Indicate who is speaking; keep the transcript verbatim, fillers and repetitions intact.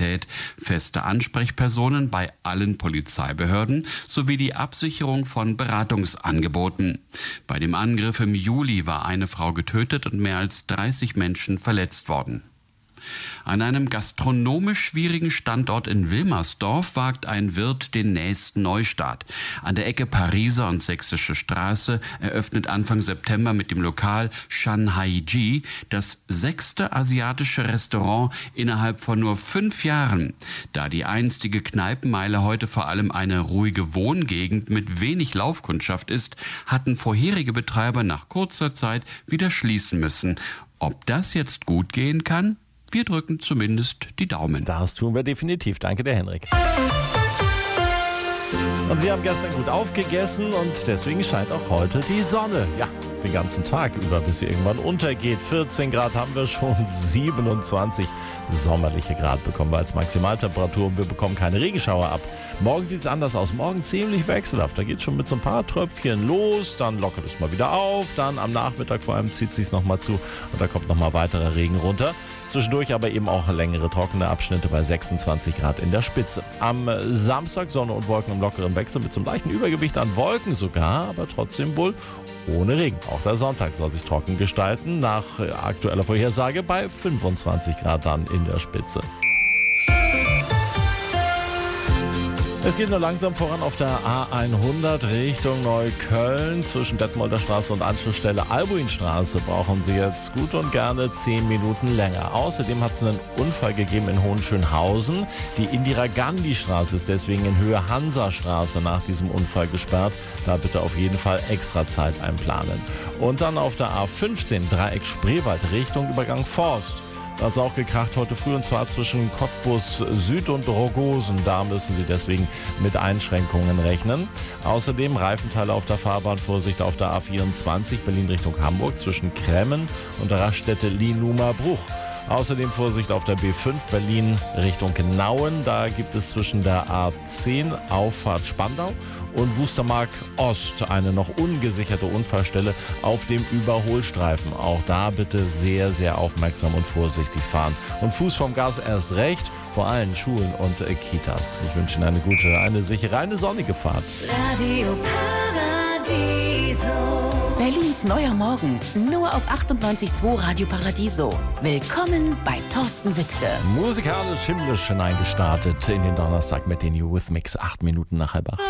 Speaker 1: Identität, feste Ansprechpersonen bei allen Polizeibehörden sowie die Absicherung von Beratungsangeboten. Bei dem Angriff im Juli war eine Frau getötet und mehr als dreißig Menschen verletzt worden. An einem gastronomisch schwierigen Standort in Wilmersdorf wagt ein Wirt den nächsten Neustart. An der Ecke Pariser und Sächsische Straße eröffnet Anfang September mit dem Lokal Shanhai Ji das sechste asiatische Restaurant innerhalb von nur fünf Jahren. Da die einstige Kneipenmeile heute vor allem eine ruhige Wohngegend mit wenig Laufkundschaft ist, hatten vorherige Betreiber nach kurzer Zeit wieder schließen müssen. Ob das jetzt gut gehen kann? Wir drücken zumindest die Daumen.
Speaker 2: Das tun wir definitiv. Danke, der Henrik. Und Sie haben gestern gut aufgegessen und deswegen scheint auch heute die Sonne. Ja, den ganzen Tag über, bis sie irgendwann untergeht. vierzehn Grad haben wir schon, siebenundzwanzig sommerliche Grad bekommen wir als Maximaltemperatur und wir bekommen keine Regenschauer ab. Morgen sieht es anders aus. Morgen ziemlich wechselhaft. Da geht es schon mit so ein paar Tröpfchen los, dann lockert es mal wieder auf, dann am Nachmittag vor allem zieht es sich nochmal zu und da kommt nochmal weiterer Regen runter. Zwischendurch aber eben auch längere trockene Abschnitte bei sechsundzwanzig Grad in der Spitze. Am Samstag Sonne und Wolken im lockeren Wechsel mit so einem leichten Übergewicht an Wolken sogar, aber trotzdem wohl ohne Regen. Auch der Sonntag soll sich trocken gestalten, nach aktueller Vorhersage bei fünfundzwanzig Grad dann in der Spitze. Es geht nur langsam voran auf der A hundert Richtung Neukölln. Zwischen Detmolder Straße und Anschlussstelle Albuinstraße brauchen Sie jetzt gut und gerne zehn Minuten länger. Außerdem hat es einen Unfall gegeben in Hohenschönhausen. Die Indira-Gandhi-Straße ist deswegen in Höhe Hansastraße nach diesem Unfall gesperrt. Da bitte auf jeden Fall extra Zeit einplanen. Und dann auf der A fünfzehn Dreieck Spreewald Richtung Übergang Forst. Da hat es auch gekracht heute früh und zwar zwischen Cottbus Süd und Rogosen. Da müssen Sie deswegen mit Einschränkungen rechnen. Außerdem Reifenteile auf der Fahrbahn, Vorsicht auf der A vierundzwanzig Berlin Richtung Hamburg zwischen Kremmen und der Raststätte Lienumer Bruch. Außerdem Vorsicht auf der B fünf Berlin Richtung Nauen. Da gibt es zwischen der A zehn Auffahrt Spandau und Wustermark Ost eine noch ungesicherte Unfallstelle auf dem Überholstreifen. Auch da bitte sehr, sehr aufmerksam und vorsichtig fahren. Und Fuß vom Gas erst recht, vor allen Schulen und äh, Kitas. Ich wünsche Ihnen eine gute, eine sichere, eine sonnige Fahrt.
Speaker 3: Radio Paradiso.
Speaker 4: Berlins neuer Morgen, nur auf achtundneunzig Komma zwei Radio Paradiso. Willkommen bei Thorsten Wittke.
Speaker 2: Musikalisch himmlisch hineingestartet in den Donnerstag mit den New With Mix. Acht Minuten nach halb acht.